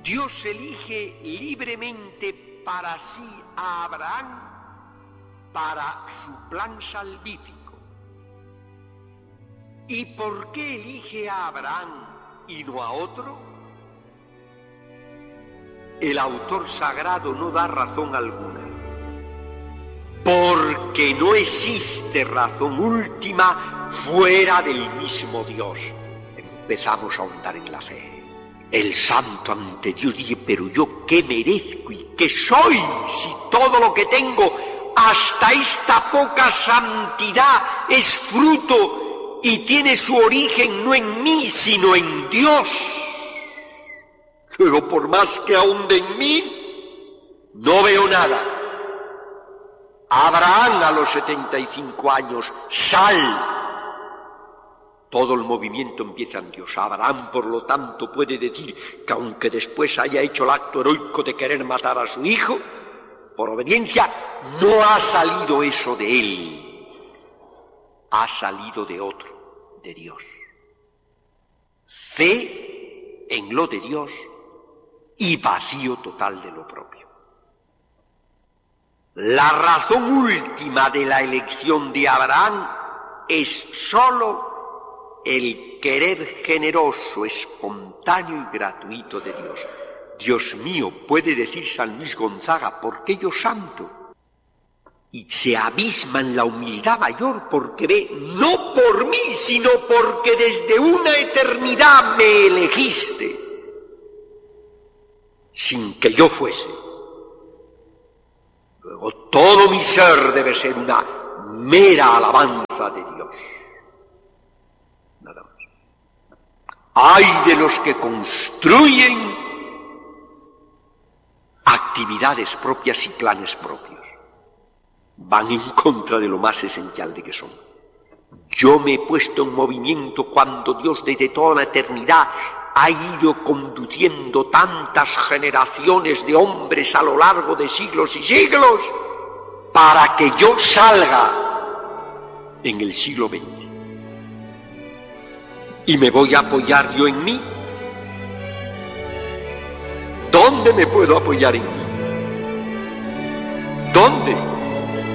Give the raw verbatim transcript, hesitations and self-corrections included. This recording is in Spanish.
Dios elige libremente para sí a Abraham para su plan salvífico. ¿Y por qué elige a Abraham y no a otro? El autor sagrado no da razón alguna, porque no existe razón última fuera del mismo Dios. Empezamos a ahondar en la fe. El santo ante Dios dice, pero yo qué merezco y qué soy si todo lo que tengo, hasta esta poca santidad, es fruto y tiene su origen no en mí, sino en Dios. Luego, por más que ahonde en mí, no veo nada. Abraham a los setenta y cinco años, sal. Todo el movimiento empieza en Dios. Abraham, por lo tanto, puede decir que aunque después haya hecho el acto heroico de querer matar a su hijo, por obediencia, no ha salido eso de él. Ha salido de otro, de Dios. Fe en lo de Dios y vacío total de lo propio. La razón última de la elección de Abraham es sólo el querer generoso, espontáneo y gratuito de Dios. Dios mío, puede decir San Luis Gonzaga, ¿por qué yo santo? Y se abisma en la humildad mayor porque ve, no por mí, sino porque desde una eternidad me elegiste, sin que yo fuese. Luego todo mi ser debe ser una mera alabanza de Dios. Nada más. Ay de los que construyen actividades propias y planes propios. Van en contra de lo más esencial de que son. Yo me he puesto en movimiento cuando Dios desde toda la eternidad ha ido conduciendo tantas generaciones de hombres a lo largo de siglos y siglos para que yo salga en el siglo veinte. ¿Y me voy a apoyar yo en mí? ¿Dónde me puedo apoyar en mí?